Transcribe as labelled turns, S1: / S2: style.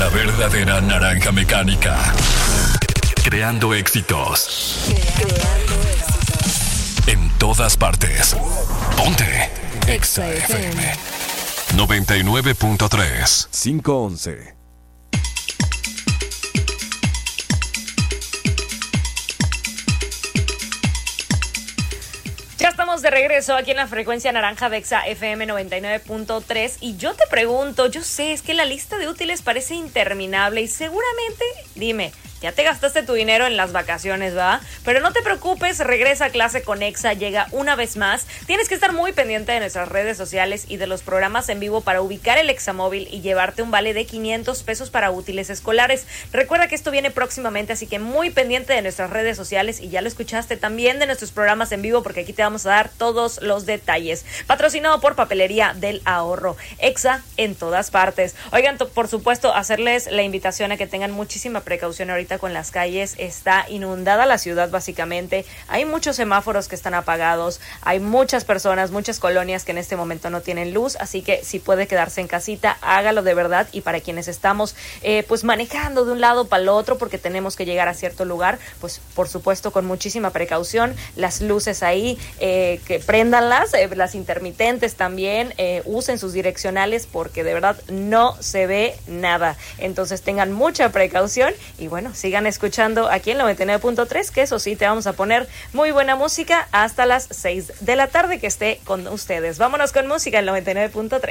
S1: La verdadera naranja mecánica. Creando éxitos. En todas partes. Ponte Exa FM 99.3
S2: 511.
S3: Ya estamos de regreso aquí en la frecuencia naranja de Exa FM 99.3 y yo te pregunto, yo sé, es que la lista de útiles parece interminable y seguramente, dime, ya te gastaste tu dinero en las vacaciones, ¿va? Pero no te preocupes, regresa a clase con Exa, llega una vez más. Tienes que estar muy pendiente de nuestras redes sociales y de los programas en vivo para ubicar el Examóvil y llevarte un vale de 500 pesos para útiles escolares. Recuerda que esto viene próximamente, así que muy pendiente de nuestras redes sociales y ya lo escuchaste también de nuestros programas en vivo porque aquí te vamos a dar todos los detalles. Patrocinado por Papelería del Ahorro. Exa en todas partes. Oigan, por supuesto, hacerles la invitación a que tengan muchísima precaución ahorita con las calles. Está inundada la ciudad básicamente, hay muchos semáforos que están apagados, hay muchas personas, muchas colonias que en este momento no tienen luz, así que si puede quedarse en casita, hágalo de verdad. Y para quienes estamos pues manejando de un lado para el otro porque tenemos que llegar a cierto lugar, pues por supuesto con muchísima precaución, las luces ahí que préndanlas, las intermitentes también, usen sus direccionales porque de verdad no se ve nada, entonces tengan mucha precaución y bueno, sigan escuchando aquí en 99.3, que eso sí, te vamos a poner muy buena música hasta las 6 de la tarde que esté con ustedes. Vámonos con música en 99.3.